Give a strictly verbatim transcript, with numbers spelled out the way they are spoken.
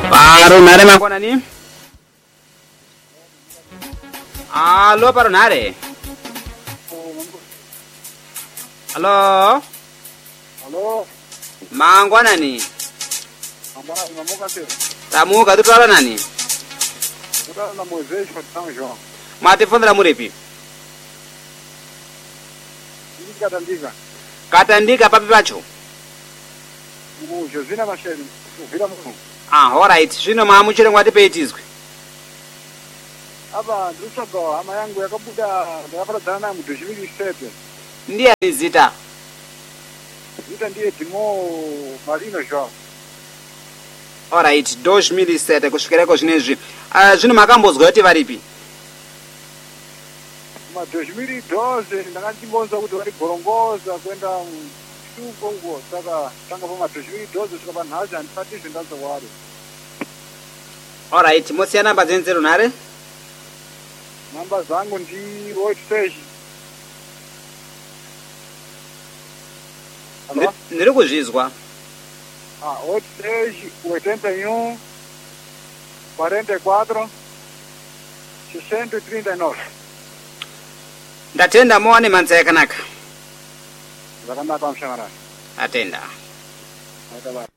Parunare mangwanani? Halo Parunare. Halo. Halo. Mangwanani? Mangwanani mamuka te. Tamuka tutwala nani? Tutwala na Moisés Fatão João. Mwatifundira muripi? Ndi Katandika. Katandika papi pacho? Mu Josina Machel. Vira mu. Ah, alright. Zvino maamuchire ngwati peitizwe. Apa ndishogo ama yangu yakabuda ndakaparadzana naye mu dois mil e sete. Ndiye zita. Zita ndiye Timo Marino João. Alright, dois mil e sete kusvikereko zvinezvi. Uh, zvino makambozwa kuti varipi? Ma dois mil e doze ndakatimbonza kuti vari gorongoza kuenda Kongo saka tanga pa ma dois mil e doze kusvika panhasi handisati zvindazowari. Alright, mosiya namba dzenzero nhare? Namba zangu ndi oito Ndiri kuzvizwa. Ah, oito seis, oitenta e um, quarenta e quatro, sessenta e trinta e nove. Ndatenda muone manza yakanaka. Zakanaka mshamarani. Atenda. Ataba.